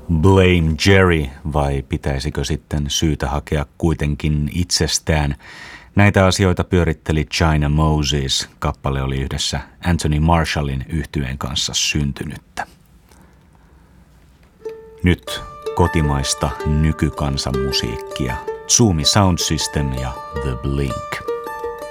Blame Jerry vai pitäisikö sitten syytä hakea kuitenkin itsestään? Näitä asioita pyöritteli China Moses. Kappale oli yhdessä Anthony Marshallin yhtyeen kanssa syntynyttä. Nyt kotimaista nykykansanmusiikkia. Zoomi Sound System ja The Blink.